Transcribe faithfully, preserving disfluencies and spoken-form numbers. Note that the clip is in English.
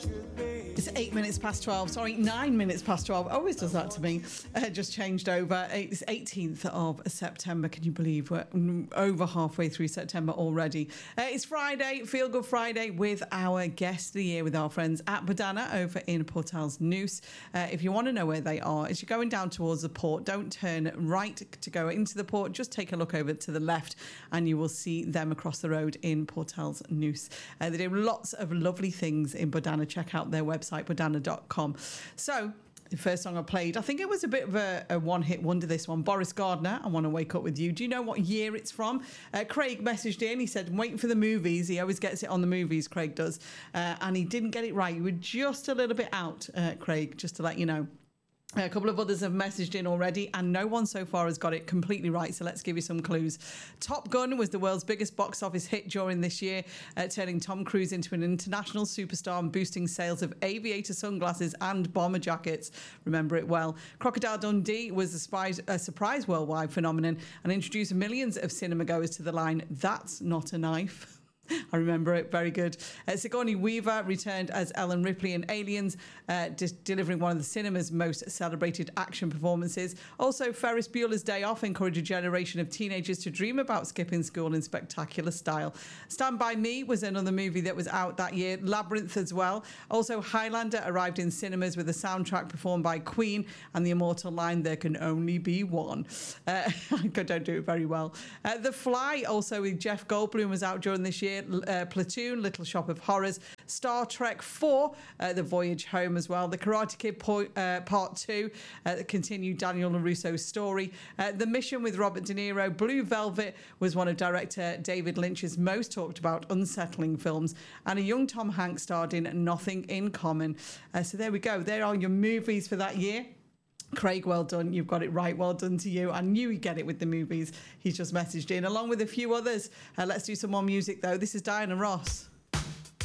It's eight minutes past twelve. Sorry, nine minutes past twelve. Always does that to me. Uh, just changed over. It's eighteenth of September. Can you believe we're over halfway through September already? Uh, it's Friday, Feel Good Friday, with our guest of the year, with our friends at Bodana over in Portals News. Uh, if you want to know where they are, as you're going down towards the port, don't turn right to go into the port. Just take a look over to the left and you will see them across the road in Portals News. Uh, they do lots of lovely things in Bodana. Check out their website, bodana dot com. So, the first song I played, I think it was a bit of a, a one-hit wonder, this one. Boris Gardner, I Want to Wake Up With You. Do you know what year it's from? Uh, Craig messaged in. He said, I'm waiting for the movies. He always gets it on the movies, Craig does. Uh, and he didn't get it right. You were just a little bit out, uh, Craig, just to let you know. A couple of others have messaged in already, and no one so far has got it completely right, so let's give you some clues. Top Gun was the world's biggest box office hit during this year, uh, turning Tom Cruise into an international superstar and boosting sales of aviator sunglasses and bomber jackets. Remember it well. Crocodile Dundee was a surprise, a surprise worldwide phenomenon and introduced millions of cinema goers to the line, "That's not a knife." I remember it. Very good. Uh, Sigourney Weaver returned as Ellen Ripley in Aliens, uh, de- delivering one of the cinema's most celebrated action performances. Also, Ferris Bueller's Day Off encouraged a generation of teenagers to dream about skipping school in spectacular style. Stand By Me was another movie that was out that year. Labyrinth as well. Also, Highlander arrived in cinemas with a soundtrack performed by Queen and the immortal line, "There can only be one." Uh, I don't do it very well. Uh, The Fly, also with Jeff Goldblum, was out during this year. Uh, Platoon, Little Shop of Horrors, Star Trek four, uh, The Voyage Home as well, The Karate Kid po- uh, Part two, uh, continued Daniel LaRusso's story, uh, The Mission with Robert De Niro, Blue Velvet was one of director David Lynch's most talked about unsettling films, and a young Tom Hanks starred in Nothing in Common. Uh, so there we go. There are your movies for that year. Craig, well done. You've got it right. Well done to you. I knew he'd get it with the movies. He's just messaged in, along with a few others. Uh, let's do some more music, though. This is Diana Ross.